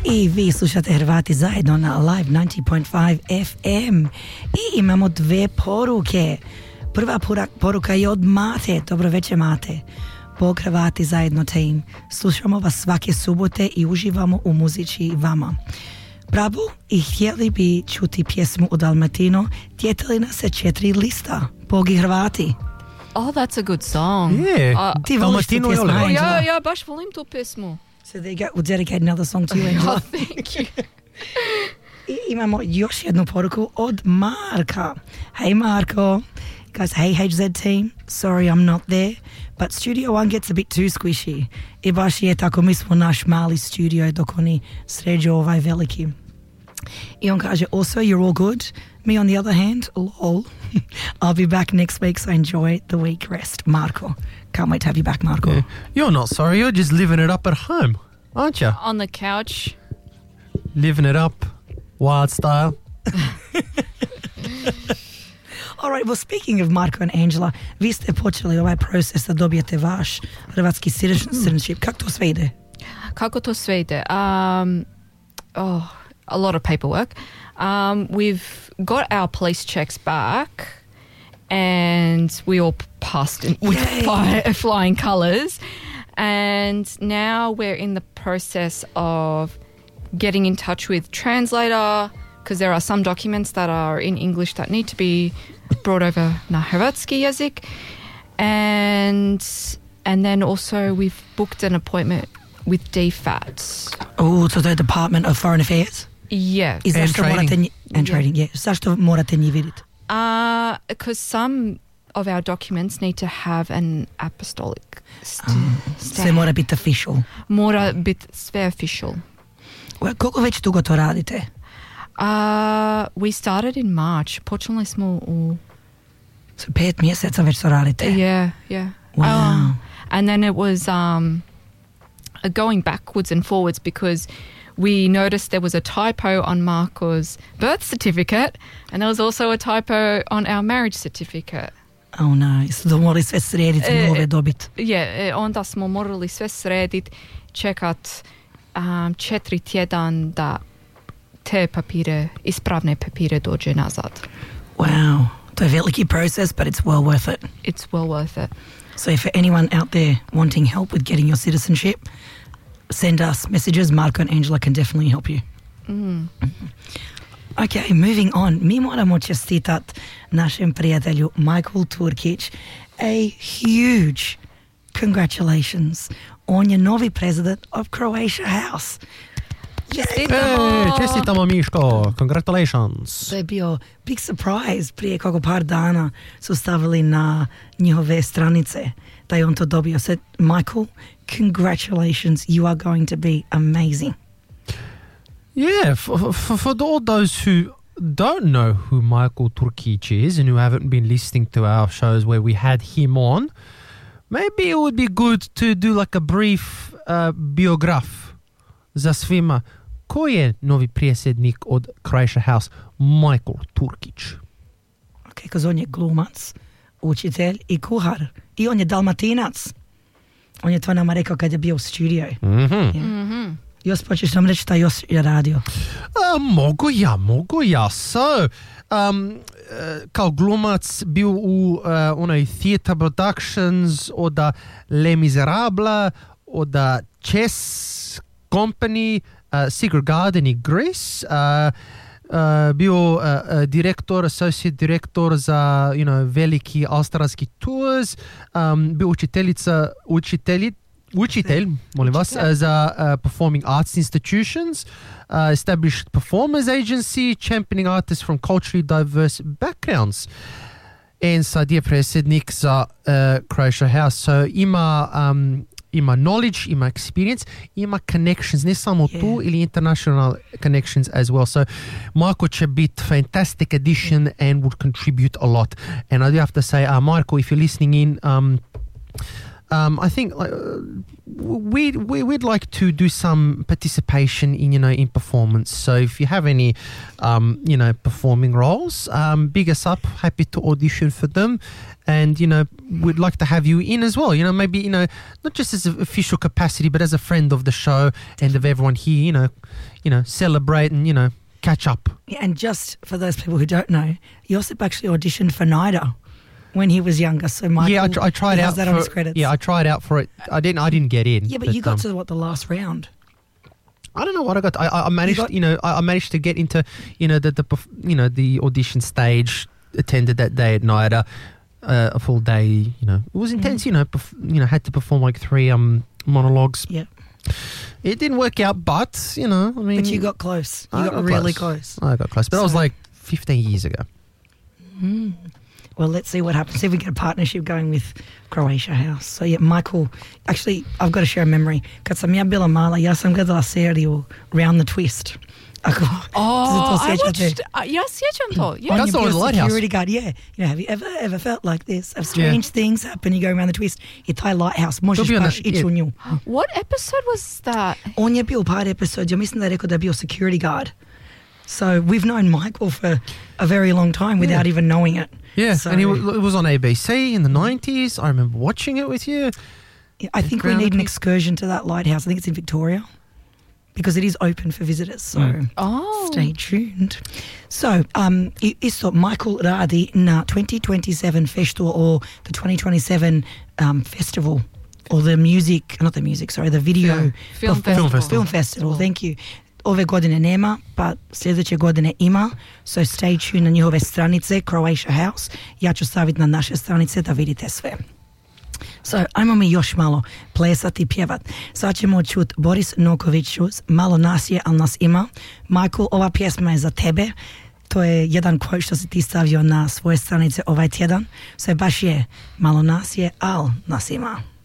I vi slušate Hrvati zajedno na Live 90.5 FM i imamo dve poruke. Prva poruka je od Mate. Dobro večer, Mate. Bog Hrvati zajedno team. Slušamo vas svake subote i uživamo u muzici vama. Bravo, i htjeli bi čuti pjesmu u Dalmatinu. Tjetali nas se 4 lista. Bog i Hrvati. Oh, that's a good song. Yeah. Ti voliš tu pjesmu, Angela? Ja, baš volim tu pjesmu. So there you go. We'll dedicate another song to you, Angela. Oh, thank you. I imamo još jednu poruku od Marka. Hey Marko. Guys, hey HZ team. Sorry I'm not there. But Studio One gets a bit too squishy. I baš je tako, mi smo naš mali studio dok oni sređu ovaj veliki. I on kaže, also you're all good. Me on the other hand, lol. I'll be back next week, so enjoy the week rest. Marko. Can't wait to have you back, Marko. Yeah. You're not sorry, you're just living it up at home, aren't you? On the couch. Living it up, wild style. All right, well, speaking of Marko and Angela, vi ste počeli ovaj proces da dobijete vaš hrvatski citizenship. Kako to sve ide? Kako to sve ide? A lot of paperwork. We've got our police checks back and we all passed with flying colours. And now we're in the process of getting in touch with translator because there are some documents that are in English that need to be brought over na hrvatski jezik. And then also we've booked an appointment with DFAT. Oh, so the Department of Foreign Affairs? Yeah. I zašto morate trading, yeah. Zašto morate njih vidjeti? Because some of our documents need to have an apostolic stamp. Sve mora biti official. Mora biti sve official. Well, koliko već dugo to radite? We started in March. Počeli smo u... So 5 mjeseca već to radite? Yeah. Wow. And then it was going backwards and forwards because we noticed there was a typo on Marko's birth certificate and there was also a typo on our marriage certificate. Oh no, so morali sve srediti i nove dobiti. Onda smo morali sve srediti, čekat 4 tjedan da te papire, ispravne papire dođe nazad. Wow, to je veliki process, but it's well worth it. It's well worth it. So if anyone out there wanting help with getting your citizenship, send us messages. Marko and Angela can definitely help you. Okay, moving on. Mi moramo čestitat našem prijatelju Michael Turkic a huge congratulations. On je novi president of Croatia House. Čestitamo Miško, congratulations. To je bio big surprise. Prije kako par dana su stavili na njihove stranice da je on to dobio. So, Michael, congratulations. You are going to be amazing. Yeah, for all those who don't know who Michael Turkic is and who haven't been listening to our shows where we had him on, maybe it would be good to do like a brief biograph za svima. Ko je novi predsjednik od Croatia House? Michael Turkic. Ok, because on je glumac, učitelj i kuhar. I on je Dalmatinac. On je to nama rekao kad je bio u studiju. Jos, počeš nam reći šta još je radio? Mogu ja. So, kao glumac bio u onaj Theatre Productions od Les Miserables, od Chess Company, Secret Garden i Grease. Bio direktor, associate direktor za veliki australski tours. Bio učitelj, molim vas, za performing arts institutions, established performers agency, championing artists from culturally diverse backgrounds. And sad je predsjednik za Croatia House. So ima knowledge, ima experience, ima connections, ne samo tu ili international connections as well. So Marko će biti fantastic addition and would contribute a lot. And I do have to say, Marko, if you're listening in, I think we'd like to do some participation in in performance. So if you have any performing roles, big us up. Happy to audition for them, and we'd like to have you in as well. Maybe not just as an official capacity, but as a friend of the show and of everyone here. Celebrate and catch up. Yeah, and just for those people who don't know, Josip actually auditioned for NIDA when he was younger. So Michael, yeah, I tried out that for on his credits. Yeah, I tried out for it. I didn't get in. Yeah, but you got to the last round. I don't know what I got. I managed. I managed to get into the audition stage. Attended that day at NIDA, a full day. It was intense. Had to perform like 3 monologues. Yeah. It didn't work out, but But you got close. You got really close. I got close, but that was like 15 years ago. Well, let's see what happens. See if we get a partnership going with Croatia House. So yeah, Michael, actually, I've got to share a memory. Kad sam ja bila mala, ja sam gledala seriju Round the Twist. I watched. Ja sjećam to. Yeah. That's always Lighthouse. Security guard. Yeah. Have you ever felt like this? Have strange things happen? You go around the twist. I taj Lighthouse. Možeš baš ići u nju. What episode was that? On je bio par episodes. Ja mislim da je rekao da je bio security guard. So we've known Michael for a very long time without even knowing it. Yeah, so, and it was on ABC in the 90s. I remember watching it with you. I think we need an excursion to that lighthouse. I think it's in Victoria because it is open for visitors. So stay tuned. So isto Michael radi na 2027 festival or the 2027 festival or the video film festival. Thank you. Ove godine nema, pa sljedeće godine ima, so stay tuned na njihove stranice Croatia House. Ja ću staviti na naše stranice da vidite sve. So, ajmo mi još malo plesati i pjevat. Sad ćemo čut Boris Noković, Malo nas je, al nas ima. Michael, ova pjesma je za tebe. To je jedan quote što si ti stavio na svoje stranice ovaj tjedan. So, baš je, malo nas je, al nas ima.